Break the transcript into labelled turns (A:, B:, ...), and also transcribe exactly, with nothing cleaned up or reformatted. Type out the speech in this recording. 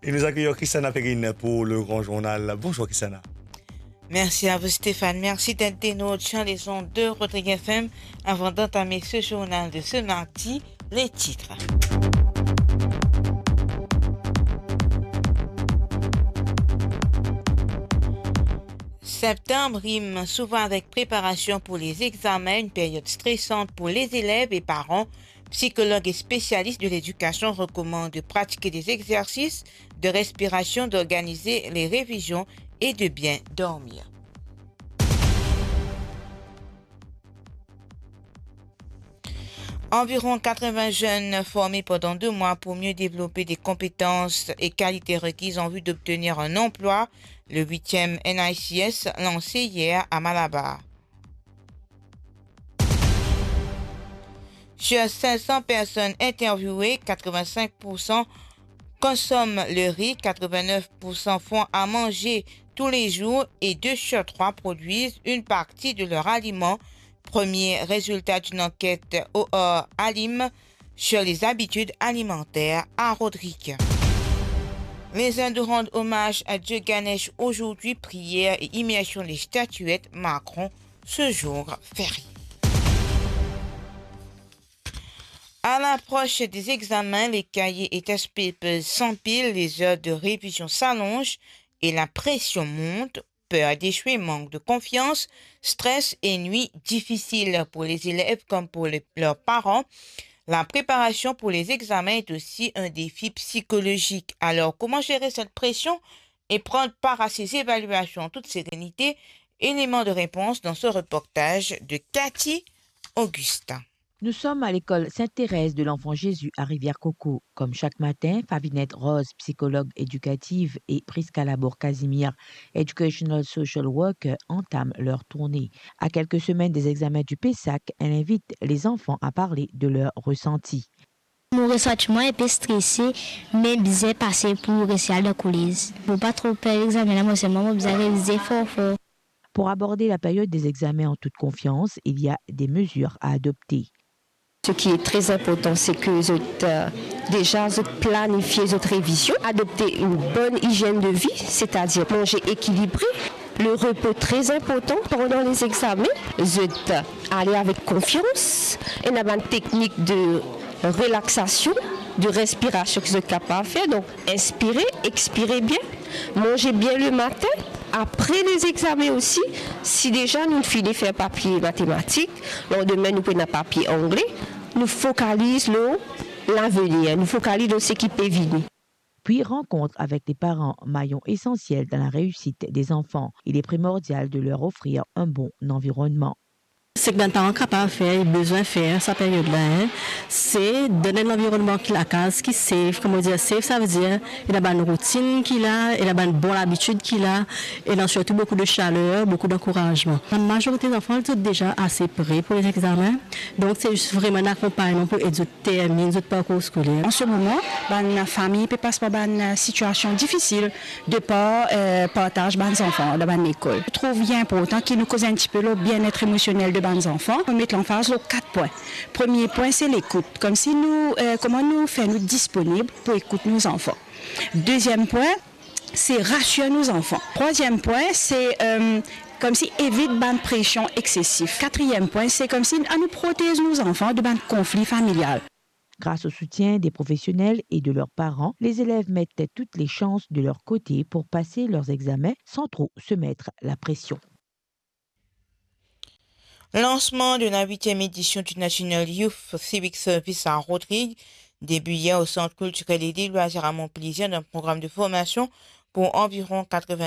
A: Et nous accueillons Christiana Perrine pour le Grand Journal. Bonjour Christiana.
B: Merci à vous Stéphane. Merci d'être des nôtres sur les ondes de Rodrigue F M. Avant d'entamer ce journal de ce mardi, les titres. Septembre rime souvent avec préparation pour les examens, une période stressante pour les élèves et parents. Psychologues et spécialistes de l'éducation recommandent de pratiquer des exercices de respiration, d'organiser les révisions et de bien dormir. Environ quatre-vingts jeunes formés pendant deux mois pour mieux développer des compétences et qualités requises en vue d'obtenir un emploi. Le huitième N I C S lancé hier à Malabar. Sur cinq cents personnes interviewées, quatre-vingt-cinq pour cent consomment le riz, quatre-vingt-neuf pour cent font à manger tous les jours et deux sur trois produisent une partie de leur aliment. Premier résultat d'une enquête O R Alim sur les habitudes alimentaires à Rodrigue. Les Indes rendent hommage à Dieu Ganesh aujourd'hui, prière et immersion des statuettes marqueront ce jour férié. À l'approche des examens, les cahiers et test papers s'empilent, les heures de révision s'allongent et la pression monte. Peur d'échouer, manque de confiance, stress et nuits difficiles pour les élèves comme pour les, leurs parents. La préparation pour les examens est aussi un défi psychologique. Alors, comment gérer cette pression et prendre part à ces évaluations en toute sérénité? Élément de réponse dans ce reportage de Cathy Augustin.
C: Nous sommes à l'école Sainte-Thérèse de l'Enfant Jésus à Rivière-Coco. Comme chaque matin, Favinette Rose, psychologue éducative, et Prisca Labour-Casimir, Educational Social Worker, entament leur tournée. À quelques semaines des examens du P E S A C, elle invite les enfants à parler de leurs ressentis.
D: Mon ressentiment est peu stressé, mais bien passé pour réussir la coulisse. Pour pas trop perdre l'examen, moi c'est moi bien réviser fort fort.
C: Pour aborder la période des examens en toute confiance, il y a des mesures à adopter.
E: Ce qui est très important, c'est que vous euh, déjà vous planifiez votre révision, adopter une bonne hygiène de vie, c'est-à-dire manger équilibré, le repos très important pendant les examens, vous euh, aller avec confiance, et on a une technique de relaxation, de respiration que vous êtes capable de faire, donc inspirez, expirez bien, mangez bien le matin. Après les examens aussi, si déjà nous finissons de faire papier mathématique, donc demain nous prenons papier anglais, nous focalisons l'avenir, nous focalisons ce qui peut venir.
C: Puis rencontre avec les parents, maillons essentiels dans la réussite des enfants. Il est primordial de leur offrir un bon environnement.
F: Ce que les parents sont capables de faire, ils ont besoin de faire, cette période-là, hein, c'est donner l'environnement qui la case, qui est safe. Comment dire safe, ça veut dire il a une routine qu'il a, il a une bonne habitude qu'il a, et a surtout beaucoup de chaleur, beaucoup d'encouragement. La majorité des enfants sont déjà assez prêts pour les examens, donc c'est juste vraiment un accompagnement pour aider à terminer notre parcours scolaire.
G: En ce moment, la famille peut passer par une situation difficile de par euh, partage des enfants dans l'école. Je trouve bien important qu'il nous cause un petit peu le bien-être émotionnel de nos enfants. On met l'emphase sur quatre points. Premier point, c'est l'écoute. Comme si nous, euh, comment nous faire nous disponibles pour écouter nos enfants. Deuxième point, c'est rassurer nos enfants. Troisième point, c'est euh, comme si évite une pression excessive. Quatrième point, c'est comme si à nous protéger nos enfants de un conflit familial.
C: Grâce au soutien des professionnels et de leurs parents, les élèves mettent toutes les chances de leur côté pour passer leurs examens sans trop se mettre la pression.
B: Lancement de la huitième édition du National Youth Civic Service à Rodrigue, début hier au Centre culturel et des loisirs à Montplaisir d'un programme de formation pour environ quatre-vingts